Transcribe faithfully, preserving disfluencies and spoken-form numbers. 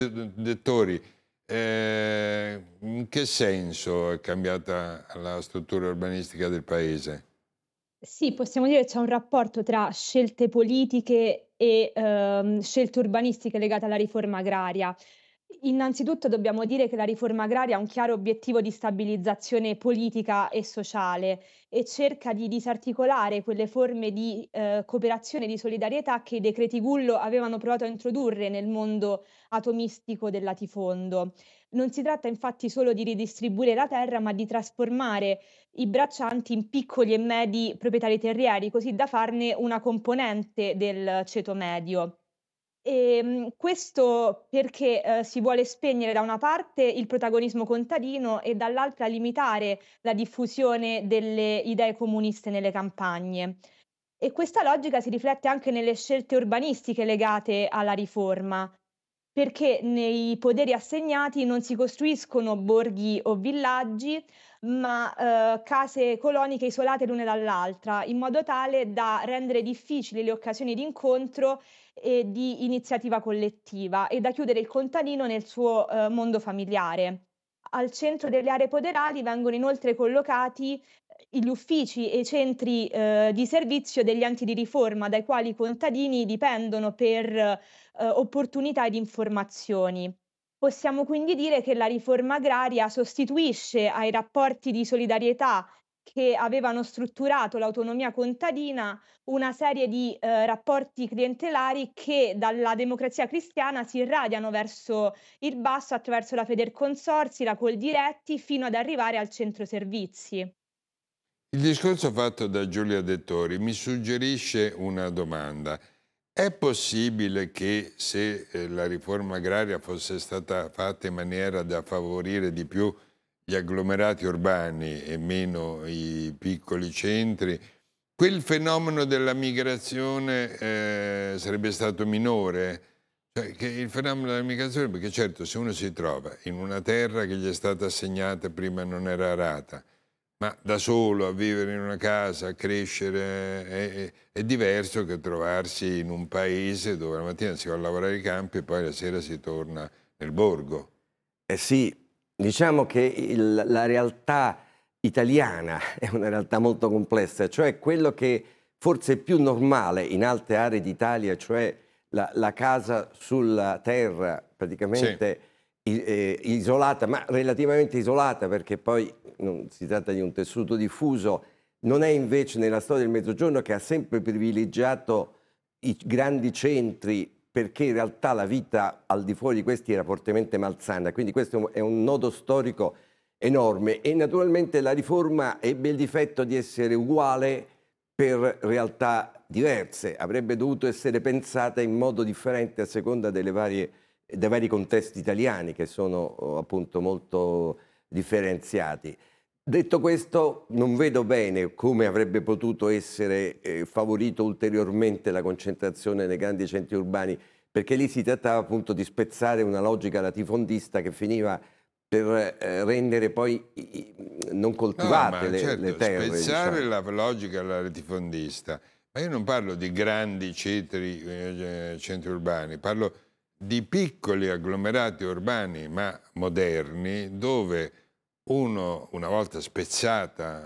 Dettori, eh, in che senso è cambiata la struttura urbanistica del paese? Sì, possiamo dire c'è un rapporto tra scelte politiche e, ehm, scelte urbanistiche legate alla riforma agraria. Innanzitutto dobbiamo dire che la riforma agraria ha un chiaro obiettivo di stabilizzazione politica e sociale e cerca di disarticolare quelle forme di, ehm, cooperazione e di solidarietà che i decreti Gullo avevano provato a introdurre nel mondo atomistico del latifondo. Non si tratta infatti solo di ridistribuire la terra, ma di trasformare i braccianti in piccoli e medi proprietari terrieri, così da farne una componente del ceto medio. Ehm, questo perché, ehm, si vuole spegnere da una parte il protagonismo contadino e dall'altra limitare la diffusione delle idee comuniste nelle campagne. E questa logica si riflette anche nelle scelte urbanistiche legate alla riforma. Perché nei poderi assegnati non si costruiscono borghi o villaggi, ma, uhm, case coloniche isolate l'une dall'altra, in modo tale da rendere difficili le occasioni di incontro e di iniziativa collettiva e da chiudere il contadino nel suo, uhm, mondo familiare. Al centro delle aree poderali vengono inoltre collocati, ehm, gli uffici e i centri, uhm, di servizio degli enti di riforma, dai quali i contadini dipendono per uhm, opportunità ed informazioni. Possiamo quindi dire che la riforma agraria sostituisce ai rapporti di solidarietà che avevano strutturato l'autonomia contadina una serie di, ehm, rapporti clientelari che dalla democrazia cristiana si irradiano verso il basso attraverso la Federconsorzi, la Coldiretti, fino ad arrivare al centro servizi. Il discorso fatto da Giulia Dettori mi suggerisce una domanda. È possibile che se eh, la riforma agraria fosse stata fatta in maniera da favorire di più gli agglomerati urbani e meno i piccoli centri, quel fenomeno della migrazione eh, sarebbe stato minore? Cioè, che il fenomeno della migrazione, perché certo se uno si trova in una terra che gli è stata assegnata e prima non era arata, ma da solo a vivere in una casa, a crescere, è, è- è diverso che trovarsi in un paese dove la mattina si va a lavorare ai campi e poi la sera si torna nel borgo. Eh sì, diciamo che il la realtà italiana è una realtà molto complessa, cioè quello che forse è più normale in altre aree d'Italia, cioè la la casa sulla terra Sì. praticamente i ehm, isolata, ma relativamente isolata perché poi non si tratta di un tessuto diffuso, non è invece nella storia del Mezzogiorno che ha sempre privilegiato i grandi centri, perché in realtà la vita al di fuori di questi era fortemente malsana, quindi questo è un nodo storico enorme e naturalmente la riforma ebbe il difetto di essere uguale per realtà diverse, avrebbe dovuto essere pensata in modo differente a seconda delle varie, dei vari contesti italiani che sono oh, appunto molto differenziati. Detto questo, non vedo bene come avrebbe potuto essere, ehm, favorito ulteriormente la concentrazione nei grandi centri urbani, perché lì si trattava appunto di spezzare una logica latifondista che finiva per, ehm, rendere poi i i mhmm, non No, coltivate ma le le certo, terre, spezzare diciamo. la logica latifondista, ma io non parlo di grandi centri, eh, centri urbani, parlo di piccoli agglomerati urbani, ma moderni, dove uno, una volta spezzata